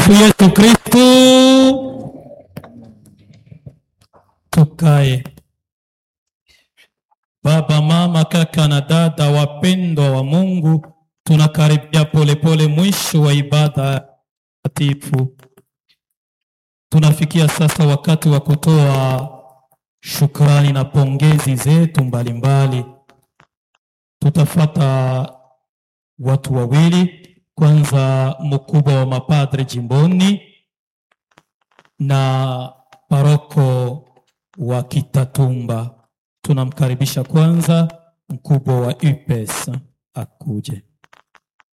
Tumsifu Yesu Kristo. Tukae. Baba, mama, kaka na dada wapendwa wa Mungu, tunakaribia polepole mwisho wa ibada takatifu. Tunafikia sasa wakati wa kutoa shukrani na pongezi zetu mbalimbali. Tutafata watu wawili, kwanza mkubwa wa mapadre jimboni na paroko wa Kitatumba. Tunamkaribisha kwanza mkubwa wa UPS akuje.